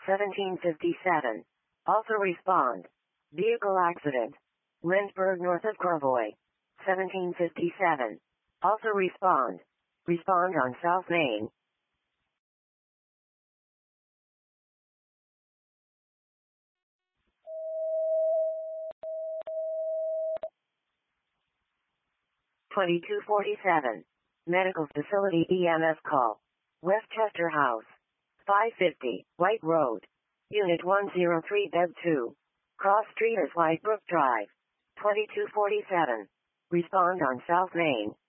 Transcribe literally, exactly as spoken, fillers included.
seventeen fifty-seven. Also respond. Vehicle accident. Lindbergh north of Gravois. seventeen fifty-seven. Also respond. Respond on South Main. twenty-two forty-seven. Medical facility E M S call. Westchester House. five fifty, White Road. Unit one oh three, Bed two. Cross Street is Whitebrook Drive. twenty-two forty-seven. Respond on South Main.